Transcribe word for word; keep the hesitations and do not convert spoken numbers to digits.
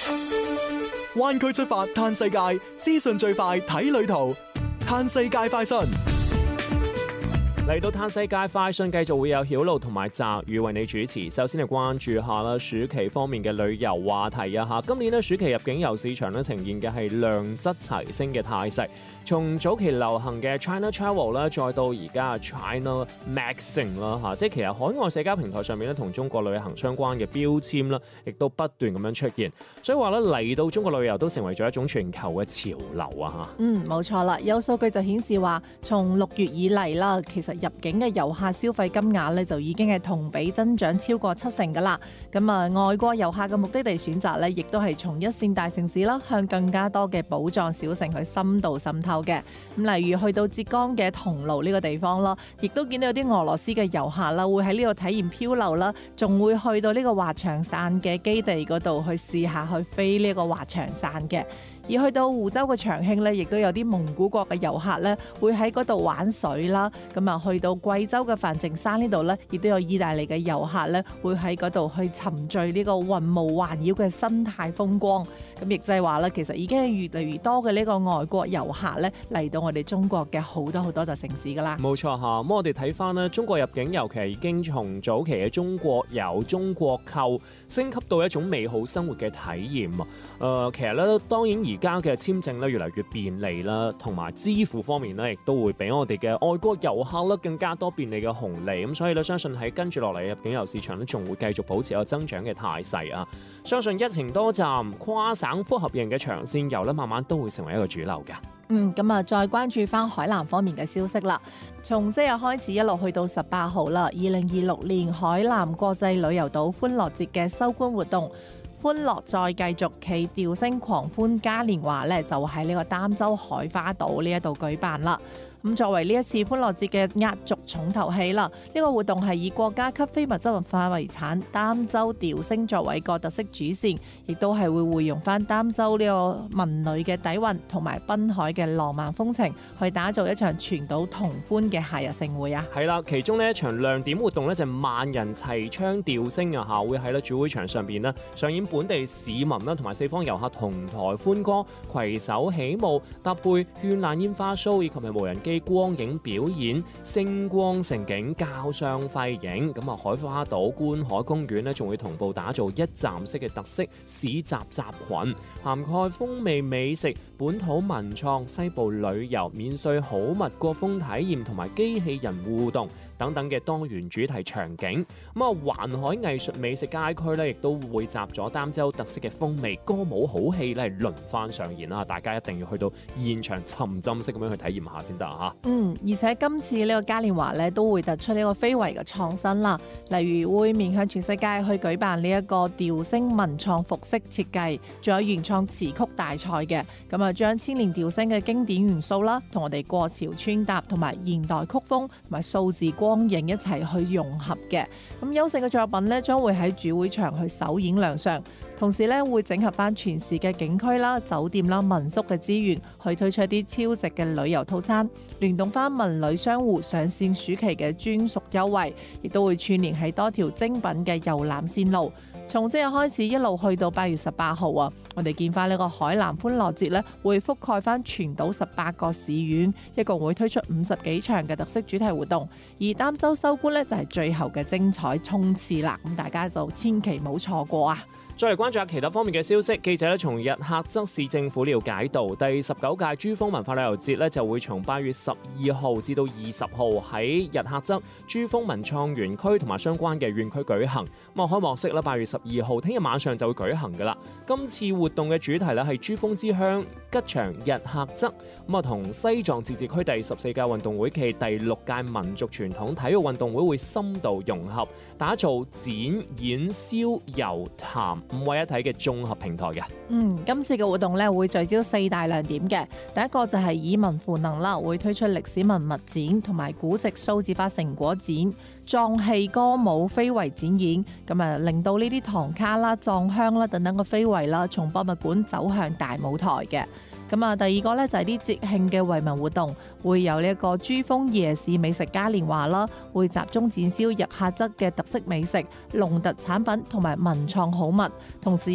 灣區出發嘆世界，資訊最快睇旅途，嘆世界快訊。 嚟到嘆世界快訊，繼續會有曉露同埋澤宇為你主持。首先係關注下啦，暑期方面嘅旅遊話題啊嚇。今年咧暑期入境遊市場咧呈現嘅係量質齊升嘅態勢。從早期流行嘅 China Travel 啦，再到而家 China Maxing 啦嚇，即係其實海外社交平台上面咧同中國旅行相關嘅標籤啦，亦都不斷咁樣出現。所以話咧嚟到中國旅遊都成為咗一種全球嘅潮流啊嚇。 嗯，冇錯啦，有數據就顯示話，從六月以嚟啦，其實入境嘅遊客消費金額咧就已經係同比增長超過七成噶啦。咁啊，外國遊客嘅目的地選擇咧，亦都係從一線大城市啦，向更加多嘅寶藏小城去深度滲透嘅。咁例如去到浙江嘅桐廬呢個地方啦，亦都見到有啲俄羅斯嘅遊客啦，會喺呢度體驗漂流啦，仲會去到呢個滑翔傘嘅基地嗰度去試下去飛呢個滑翔傘嘅。而去到湖州嘅長興咧，亦都有啲蒙古國嘅遊客咧，會喺嗰度玩水啦。咁啊，去到貴州嘅梵淨山呢度咧，亦都有意大利嘅遊客咧，會喺嗰度去沉醉呢個雲霧環繞嘅生態風光。咁亦即係話咧，其實已經係越嚟越多嘅呢個外國遊客咧嚟到我哋中國嘅好多好多座城市噶啦。 冇錯嚇，咁我哋睇翻咧，中國入境遊其實已經從早期嘅中國遊、中國購升級到一種美好生活嘅體驗啊。誒、呃，其實咧，當然而家嘅簽證咧越嚟越便利啦，同埋支付方面咧，亦都會俾我哋嘅外國遊客咧更加多便利嘅紅利。咁所以咧，相信喺跟住落嚟入境遊市場咧，仲會繼續保持有增長嘅態勢啊。相信一程多站、跨省複合型嘅長線遊咧，慢慢都會成為一個主流嘅。 嗯，咁啊，再關注翻海南方面嘅消息啦。從即日開始一路去到十八號啦，二零二六年海南國際旅遊島歡樂節嘅收官活動。歡樂再繼續，其調升狂歡嘉年華咧，就喺呢個儋州海花島呢一度舉辦啦。咁作為呢一次歡樂節嘅壓軸重頭戲啦，呢個活動係以國家級非物質文化遺產儋州調升作為個特色主線，亦都係會匯用翻儋州呢個文旅嘅底蘊同埋濱海嘅浪漫風情，去打造一場全島同歡嘅夏日盛會啊！ 係啦，其中呢一場亮點活動呢，就係萬人齊唱調升啊！嚇，會喺咧主會場上邊呢上演本地市民啦同埋四方遊客同台歡歌、攜手起舞，搭配絢爛煙花 show 以及係無人機光影表演、星光盛景、交相輝映。咁啊，海花島觀海公園呢，仲會同步打造一站式嘅特色市集集群，涵蓋風味美食、本土文創、西部旅遊、免稅好物、國風體驗同埋機器人互動等等嘅多元主題場景。咁啊，環海藝術美食街區咧，亦都會集咗儋州特色嘅風味，歌舞好戲咧係輪番上演啦！大家一定要去到現場沉浸式咁樣去體驗下先得嚇。 嗯，而且今次呢個嘉年華咧都會突出呢個非遺嘅創新啦，例如會面向全世界去舉辦呢一個調升文創服飾設計，仲有原創詞曲大賽嘅。咁啊，將千年調升嘅經典元素啦，同我哋過潮穿搭同埋現代曲風同埋數字光影一齊去融合嘅。咁優勝嘅作品咧，將會喺主會場去首演亮相。同時咧，會整合翻全市嘅景區啦、酒店啦、民宿嘅資源，去推出一啲超值嘅旅遊套餐，聯動翻文旅商戶上線暑期嘅專屬優惠，亦都會串聯喺多條精品嘅遊覽線路。從即日開始一路去到八月十八號啊，我哋見翻呢個海南歡樂節咧，會覆蓋翻全島十八個市縣，一共會推出五十幾場嘅特色主題活動。而儋州收官咧就係最後嘅精彩衝刺啦，咁大家就千祈唔好錯過啊！ 再嚟關注下其他方面嘅消息，記者咧從日喀則市政府了解到，第十九屆珠峰文化旅遊節咧就會從八月十二號至到二十號喺日喀則珠峰文創園區同埋相關嘅園區舉行。咁啊，開幕式咧八月十二號聽日晚上就會舉行噶啦。今次活動嘅主題咧係珠峰之鄉吉祥日喀則，咁啊同西藏自治區第十四屆運動會暨第六屆民族傳統體育運動會會深度融合，打造展演燒遊談五位一體嘅綜合平台嘅。嗯， 今次嘅活動咧會聚焦四大亮點嘅。第一個就係以文賦能啦，會推出歷史文物展同埋古籍數字化成果展、藏戲歌舞非遺展演，咁啊令到呢啲唐卡啦、藏香啦等等嘅非遺啦，從博物館走向大舞台嘅。咁啊，第二個咧就係啲節慶嘅惠民活動，會有呢一個珠峰夜市美食嘉年華啦，會集中展銷日喀則嘅特色美食、農特產品同埋文創好物，同時